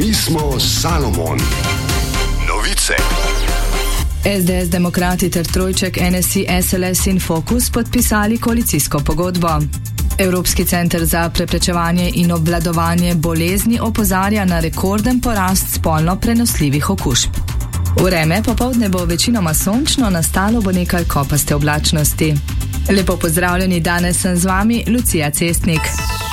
Pismo Salomon. Novice. SDS, Demokrati ter trojček NSI, SLS in Fokus podpisali koalicijsko pogodbo. Evropski center za preprečevanje in obvladovanje bolezni opozarja na rekorden porast spolno prenosljivih okužb. Vreme popoldne bo večinoma sončno, nastalo bo nekaj kopaste oblačnosti. Lepo pozdravljeni, danes sem z vami Lucija Cestnik.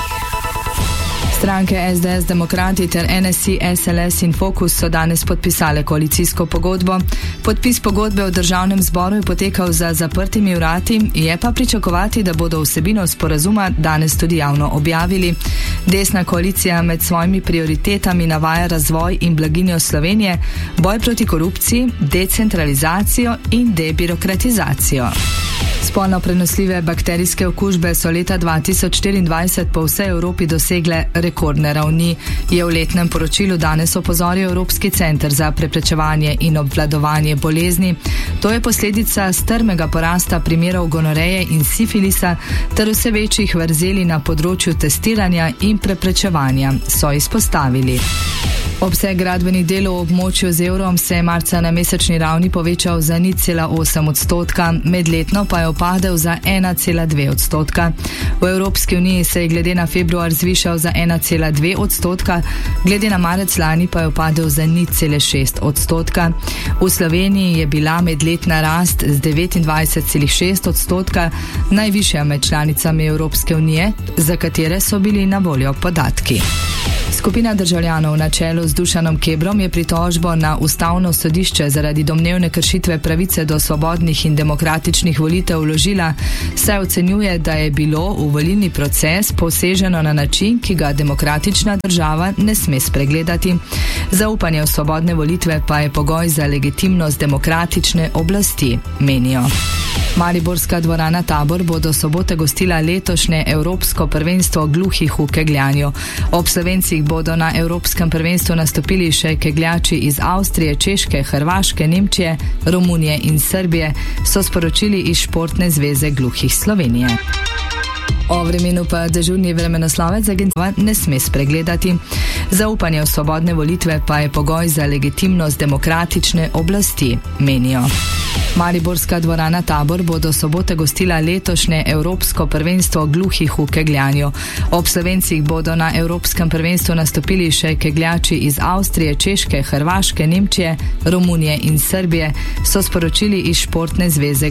Stranke SDS, Demokrati ter NSI, SLS in Fokus so danes podpisale koalicijsko pogodbo. Podpis pogodbe v državnem zboru je potekal za zaprtimi vrati, je pa pričakovati, da bodo vsebino sporazuma danes tudi javno objavili. Desna koalicija med svojimi prioritetami navaja razvoj in blaginjo Slovenije, boj proti korupciji, decentralizacijo in debirokratizacijo. Spolno prenosljive bakterijske okužbe so leta 2024 po vsej Evropi dosegle rekordne ravni, je v letnem poročilu danes opozoril Evropski center za preprečevanje in obvladovanje bolezni. To je posledica strmega porasta primerov gonoreje in sifilisa ter vse večjih vrzeli na področju testiranja in preprečevanja, so izpostavili. Obseg gradbenih delov v območju z evrom se je marca na mesečni ravni povečal za 0,8%, medletno pa je upadel za 1,2%. V Evropski uniji se je glede na februar zvišal za 1,2%, glede na marec lani pa je upadel za 0,6%. V Sloveniji je bila medletna rast z 29,6% najvišja med članicami Evropske unije, za katere so bili na voljo podatki. Skupina državljanov na čelu z Dušanom Kebrom je pritožbo na Ustavno sodišče zaradi domnevne kršitve pravice do svobodnih in demokratičnih volitev vložila, saj ocenjuje, da je bilo v volilni proces poseženo na način, ki ga demokratična država ne sme spregledati. Zaupanje v svobodne volitve pa je pogoj za legitimnost demokratične oblasti, menijo. Mariborska dvorana Tabor bo do sobote gostila letošnje Evropsko prvenstvo gluhih v kegljanju. Ob Slovencih bodo na Evropskem prvenstvu nastopili še kegljači iz Avstrije, Češke, Hrvaške, Nemčije, Romunije in Srbije, so sporočili iz Športne zveze gluhih Slovenije. O vremenu pa dežurni vremenoslovec agencija ne sme spregledati. Zaupanje v svobodne volitve pa je pogoj za legitimnost demokratične oblasti, menijo. Mariborska dvorana Tabor bo do sobote gostila letošnje Evropsko prvenstvo gluhih v kegljanju. Ob Slovencih bodo na Evropskem prvenstvu nastopili še kegljači iz Avstrije, Češke, Hrvaške, Nemčije, Romunije in Srbije, so sporočili iz Športne zveze